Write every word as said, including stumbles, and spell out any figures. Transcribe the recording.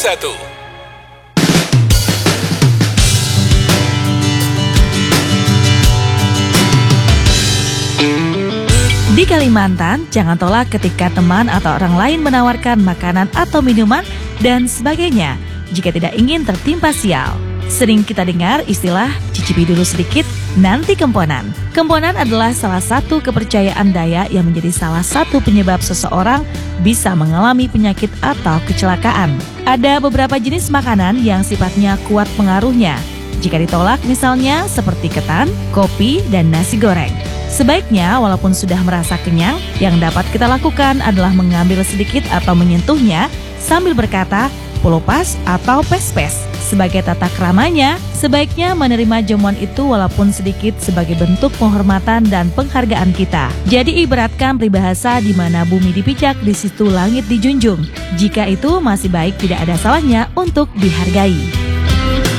satu. Di Kalimantan, jangan tolak ketika teman atau orang lain menawarkan makanan atau minuman dan sebagainya jika tidak ingin tertimpa sial. Sering kita dengar istilah cicipi dulu sedikit, nanti kemponan. Kemponan adalah salah satu kepercayaan Dayak yang menjadi salah satu penyebab seseorang bisa mengalami penyakit atau kecelakaan. Ada beberapa jenis makanan yang sifatnya kuat pengaruhnya. Jika ditolak misalnya seperti ketan, kopi, dan nasi goreng. Sebaiknya walaupun sudah merasa kenyang, yang dapat kita lakukan adalah mengambil sedikit atau menyentuhnya sambil berkata polopas atau pes-pes. Sebagai tata keramanya, sebaiknya menerima jamuan itu walaupun sedikit sebagai bentuk penghormatan dan penghargaan kita. Jadi ibaratkan peribahasa di mana bumi dipijak, di situ langit dijunjung. Jika itu masih baik, tidak ada salahnya untuk dihargai.